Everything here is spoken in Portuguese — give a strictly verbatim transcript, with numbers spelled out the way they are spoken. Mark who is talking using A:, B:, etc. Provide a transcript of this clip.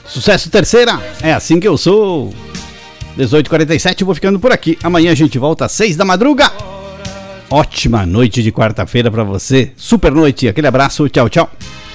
A: Sucesso terceira, é assim que eu sou. dezoito e quarenta e sete, eu vou ficando por aqui. Amanhã a gente volta às seis da madruga. Ótima noite de quarta-feira pra você. Super noite, aquele abraço, tchau, tchau.